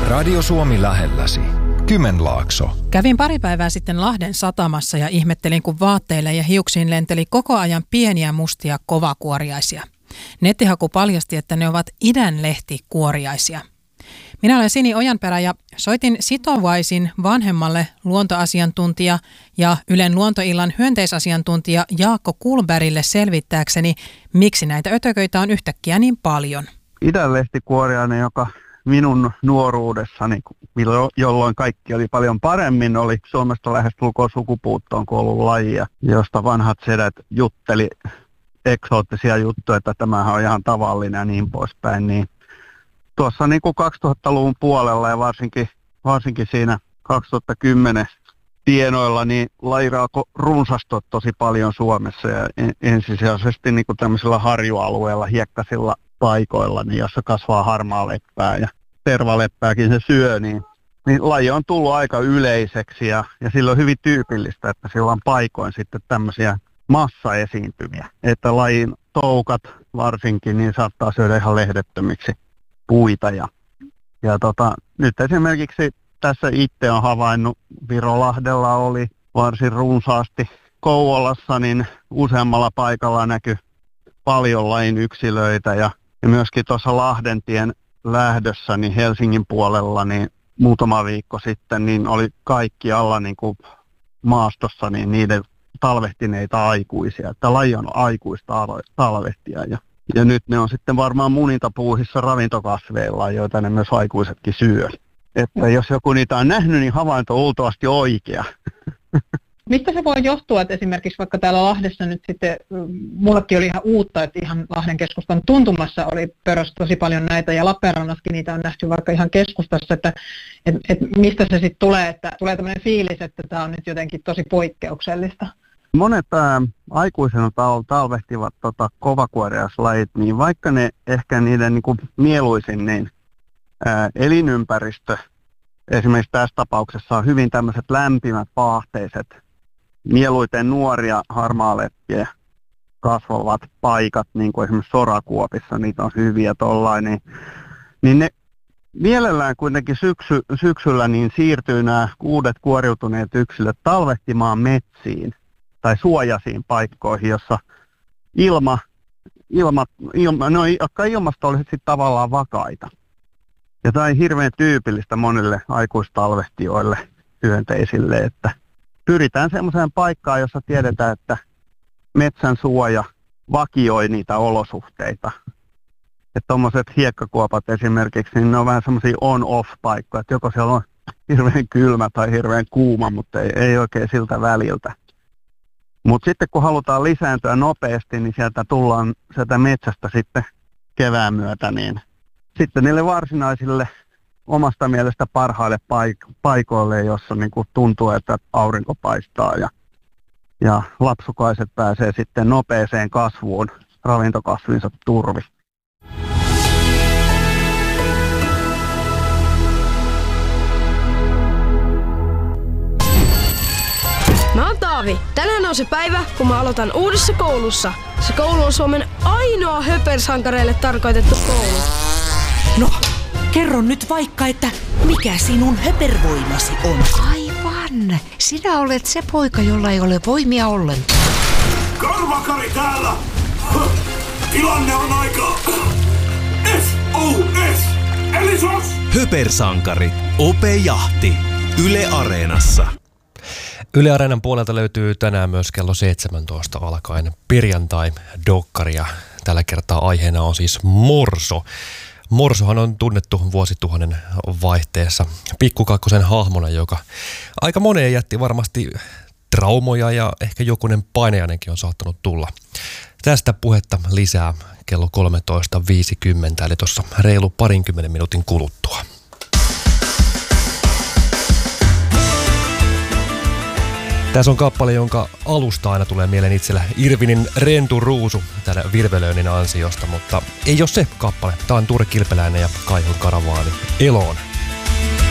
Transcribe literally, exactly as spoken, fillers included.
Radio Suomi lähelläsi. Kymenlaakso. Kävin pari päivää sitten Lahden satamassa ja ihmettelin, kun vaatteille ja hiuksiin lenteli koko ajan pieniä mustia kovakuoriaisia. Nettihaku paljasti, että ne ovat idänlehtikuoriaisia. Minä olen Sini Ojanperä ja soitin Sitovaisin vanhemmalle luontoasiantuntija ja Ylen luontoillan hyönteisasiantuntija Jaakko Kulbergille selvittääkseni, miksi näitä ötököitä on yhtäkkiä niin paljon. Idänlehtikuoriainen, joka minun nuoruudessani, jolloin kaikki oli paljon paremmin, oli Suomesta lähestulkoon sukupuuttoon kuollut lajia, josta vanhat sedät jutteli eksoottisia juttuja, että tämähän on ihan tavallinen ja niin poispäin. Niin tuossa niin kuin kaksituhattaluvun puolella ja varsinkin, varsinkin siinä kaksituhattakymmenen tienoilla, niin lajia alkoi runsastua tosi paljon Suomessa ja ensisijaisesti niin kuin tämmöisillä harjualueilla, hiekkasilla paikoilla, niin jossa kasvaa harmaa leppää ja tervaleppääkin se syö, niin, niin laji on tullut aika yleiseksi ja, ja sillä on hyvin tyypillistä, että sillä on paikoin sitten tämmöisiä massaesiintymiä, että lajin toukat varsinkin niin saattaa syödä ihan lehdettömiksi puita ja, ja tota, nyt esimerkiksi tässä itse on havainnut, Virolahdella oli varsin runsaasti, Kouvolassa niin useammalla paikalla näkyi paljon lajin yksilöitä ja, ja myöskin tuossa Lahdentien lähdössä niin Helsingin puolella niin muutama viikko sitten niin oli kaikki alla niin kuin maastossa niin niiden talvehtineita aikuisia, että laji on aikuista talvehtia ja, ja nyt ne on sitten varmaan munintapuuhissa ravintokasveilla, joita ne myös aikuisetkin syö. Että jos joku niitä on nähnyt, niin havainto on luultavasti oikea. Mistä se voi johtua, että esimerkiksi vaikka täällä Lahdessa nyt sitten, mullekin oli ihan uutta, että ihan Lahden keskustan tuntumassa oli pörössä tosi paljon näitä ja Lappeenrannassakin niitä on nähty vaikka ihan keskustassa, että et, et mistä se sitten tulee, että tulee tämmöinen fiilis, että tämä on nyt jotenkin tosi poikkeuksellista. Monet ää, aikuisena tal- talvehtivat tota, kovakuoriaislajit, niin vaikka ne ehkä niiden niin kuin mieluisin niin ää, elinympäristö, esimerkiksi tässä tapauksessa on hyvin tämmöiset lämpimät, paahteiset, mieluiten nuoria harmaaleppiä kasvavat paikat, niin kuin esimerkiksi sorakuopissa, niitä on hyviä tollain, niin, niin ne mielellään kuitenkin syksy, syksyllä niin siirtyy nämä uudet kuoriutuneet yksilöt talvehtimaan metsiin tai suojaisiin paikkoihin, jossa ilma, ilma, ilma, no, jotka ilmasta olisi sitten tavallaan vakaita. Ja tämä on hirveän tyypillistä monille aikuistalvehtijoille, hyönteisille, että pyritään semmoiseen paikkaan, jossa tiedetään, että metsän suoja vakioi niitä olosuhteita. Että tuommoiset hiekkakuopat esimerkiksi, niin ne on vähän semmoisia on-off-paikkoja, että joko siellä on hirveän kylmä tai hirveän kuuma, mutta ei, ei oikein siltä väliltä. Mutta sitten kun halutaan lisääntyä nopeasti, niin sieltä tullaan sieltä metsästä sitten kevään myötä, niin sitten niille varsinaisille omasta mielestä parhaille paik- paikoille, jossa niin kuin tuntuu, että aurinko paistaa ja, ja lapsukaiset pääsee sitten nopeeseen kasvuun ravintokasvinsa turvi. Mä oon Taavi. Tänään on se päivä, kun mä aloitan uudessa koulussa. Se koulu on Suomen ainoa höpersankareille tarkoitettu koulu. No, kerro nyt vaikka, että mikä sinun höpervoimasi on. Aivan. Sinä olet se poika, jolla ei ole voimia ollenkaan. Karvakari täällä! Tilanne on aika... S O S! Eli sos! Höpersankari. Ope Jahti. Yle Areenassa. Yle Areenan puolelta löytyy tänään myös kello seitsemäntoista alkaen perjantai-dokkari ja tällä kertaa aiheena on siis morso. Morsohan on tunnettu vuosituhannen vaihteessa pikkukakkosen hahmona, joka aika moneen jätti varmasti traumoja ja ehkä jokunen painajainenkin on saattanut tulla. Tästä puhetta lisää kello kolmetoista viisikymmentä, eli tuossa reilu parinkymmenen minuutin kuluttua. Tässä on kappale, jonka alusta aina tulee mieleen itsellä Irvinin Rentu Ruusu täällä Virvelöinnin ansiosta, mutta ei ole se kappale. Tämä on Ture Kilpeläinen ja Kaihon Karavaani Eloon.